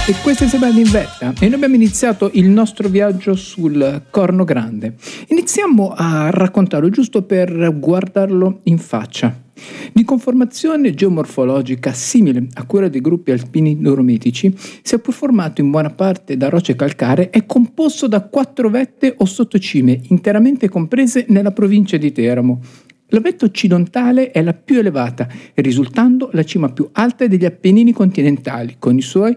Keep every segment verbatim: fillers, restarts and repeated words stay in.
E questa è Sebastian in Vetta e noi abbiamo iniziato il nostro viaggio sul Corno Grande. Iniziamo a raccontarlo giusto per guardarlo in faccia. Di conformazione geomorfologica simile a quella dei gruppi alpini dolomitici, sia pur formato in buona parte da rocce calcaree, è composto da quattro vette o sottocime interamente comprese nella provincia di Teramo. La vetta occidentale è la più elevata, risultando la cima più alta degli Appennini continentali, con i suoi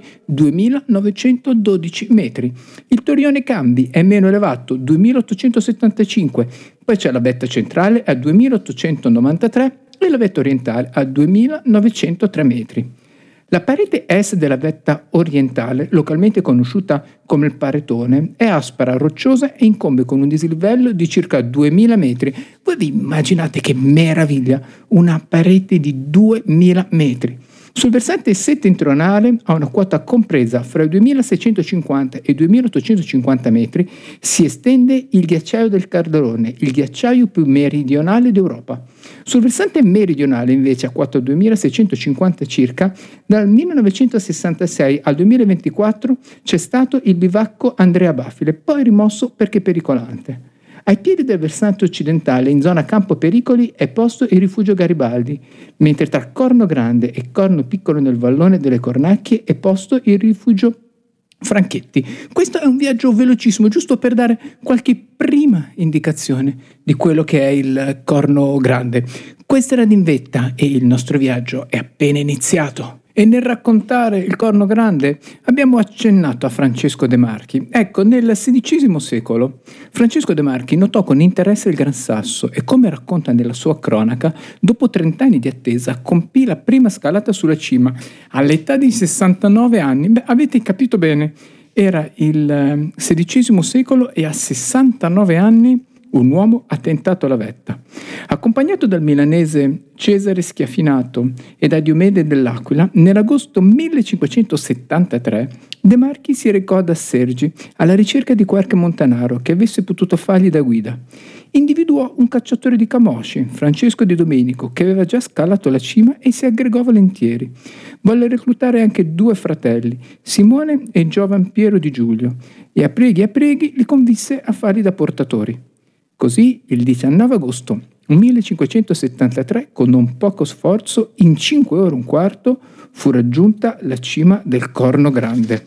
duemilanovecentododici metri. Il Torrione Cambi è meno elevato, duemilaottocentosettantacinque, poi c'è la vetta centrale a duemilaottocentonovantatré e la vetta orientale a duemilanovecentotre metri. La parete est della vetta orientale, localmente conosciuta come il Paretone, è aspra, rocciosa e incombe con un dislivello di circa duemila metri. Voi vi immaginate che meraviglia, una parete di duemila metri. Sul versante settentrionale, a una quota compresa fra i duemilaseicentocinquanta e i duemilaottocentocinquanta metri, si estende il ghiacciaio del Calderone, il ghiacciaio più meridionale d'Europa. Sul versante meridionale, invece, a quota duemilaseicentocinquanta circa, dal millenovecentosessantasei al duemilaventiquattro c'è stato il bivacco Andrea Baffile, poi rimosso perché pericolante. Ai piedi del versante occidentale, in zona Campo Pericoli, è posto il rifugio Garibaldi, mentre tra Corno Grande e Corno Piccolo nel vallone delle Cornacchie è posto il rifugio Franchetti. Questo è un viaggio velocissimo, giusto per dare qualche prima indicazione di quello che è il Corno Grande. Questa era D'Invetta e il nostro viaggio è appena iniziato. E nel raccontare il Corno Grande abbiamo accennato a Francesco De Marchi. Ecco, nel sedicesimo secolo Francesco De Marchi notò con interesse il Gran Sasso e, come racconta nella sua cronaca, dopo trent'anni di attesa compì la prima scalata sulla cima all'età di sessantanove anni. Beh, avete capito bene, era il sedicesimo secolo e a sessantanove anni un uomo ha tentato la vetta. Accompagnato dal milanese Cesare Schiaffinato e da Diomede dell'Aquila, nell'agosto millecinquecentosettantatré De Marchi si recò ad Assergi alla ricerca di qualche montanaro che avesse potuto fargli da guida. Individuò un cacciatore di camosci, Francesco Di Domenico, che aveva già scalato la cima e si aggregò volentieri. Volle reclutare anche due fratelli, Simone e Giovan Piero di Giulio, e a preghi e a preghi li convinse a farli da portatori. Così, il diciannove agosto millecinquecentosettantatré, con non poco sforzo, in cinque ore e un quarto, fu raggiunta la cima del Corno Grande.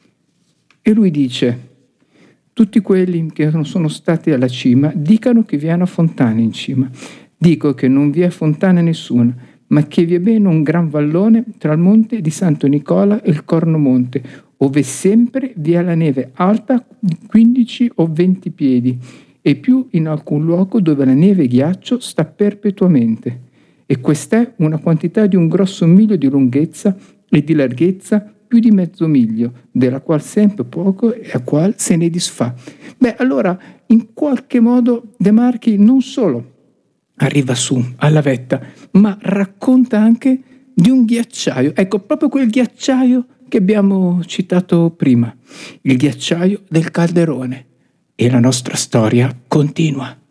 E lui dice: tutti quelli che non sono stati alla cima dicano che vi è una fontana in cima. Dico che non vi è fontana nessuna, ma che vi è bene un gran vallone tra il monte di Santo Nicola e il Corno Monte, ove sempre vi è la neve alta di quindici o venti piedi, e più in alcun luogo dove la neve e ghiaccio sta perpetuamente. E quest'è una quantità di un grosso miglio di lunghezza e di larghezza più di mezzo miglio, della qual sempre poco e a qual se ne disfà. Beh, allora, in qualche modo De Marchi non solo arriva su alla vetta, ma racconta anche di un ghiacciaio. Ecco, proprio quel ghiacciaio che abbiamo citato prima, il ghiacciaio del Calderone. E la nostra storia continua.